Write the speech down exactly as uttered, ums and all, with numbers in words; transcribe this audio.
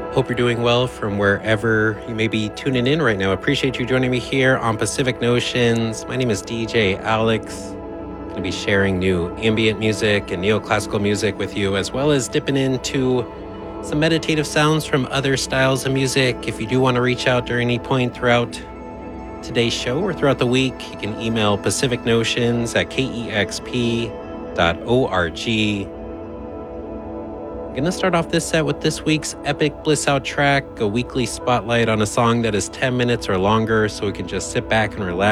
Hope you're doing well from wherever you may be tuning in right now. Appreciate you joining me here on Pacific Notions. My name is D J Alex. I'm going to be sharing new ambient music and neoclassical music with you, as well as dipping into some meditative sounds from other styles of music. If you do want to reach out during any point throughout today's show or throughout the week, you can email Pacific Notions at K E X P dot org. I'm going to start off this set with this week's Epic Bliss Out track, a weekly spotlight on a song that is ten minutes or longer, so we can just sit back and relax.